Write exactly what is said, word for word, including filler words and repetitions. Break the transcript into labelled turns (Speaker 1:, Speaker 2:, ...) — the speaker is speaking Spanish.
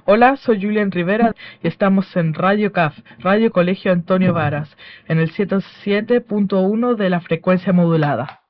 Speaker 1: Hola, soy Julián Rivera y estamos en Radio C A F, Radio Colegio Antonio Varas, en el ciento siete punto uno de la frecuencia modulada.